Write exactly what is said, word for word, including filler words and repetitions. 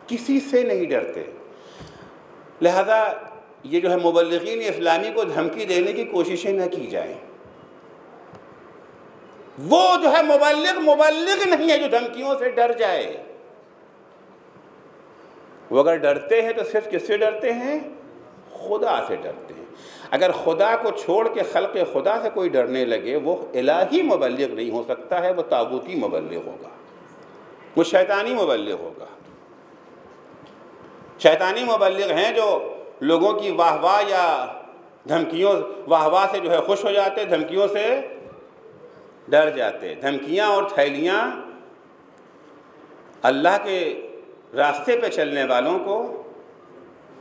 किसी से नहीं डरते। लिहाजा ये जो है मुबल्लिगीन इस्लामी को धमकी देने की कोशिशें न की जाएं। वो जो है मुबल्लिग मुबल्लिग नहीं है जो धमकियों से डर जाए। वो अगर डरते हैं तो सिर्फ किससे डरते हैं? खुदा से डरते हैं। अगर खुदा को छोड़ के खल्क़ खुदा से कोई डरने लगे, वो इलाही मुबल्लिग नहीं हो सकता है, वो तागूती मुबल्लिग होगा, वो शैतानी मुबल्लिग होगा। शैतानी मुबल्लिग हैं जो लोगों की वाह वाह या धमकियों वाह वाह से जो है खुश हो जाते, धमकियों से डर जाते। धमकियाँ और थैलियाँ अल्लाह के रास्ते पे चलने वालों को